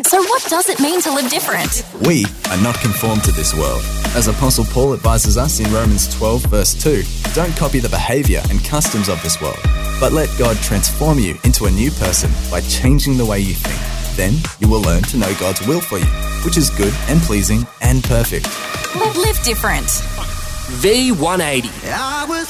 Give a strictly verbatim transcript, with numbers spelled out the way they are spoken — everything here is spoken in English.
So what does it mean to live different? We are not conformed to this world. As Apostle Paul advises us in Romans twelve verse two, don't copy the behaviour and customs of this world, but let God transform you into a new person by changing the way you think. Then you will learn to know God's will for you, which is good and pleasing and perfect. Live different. V one eighty.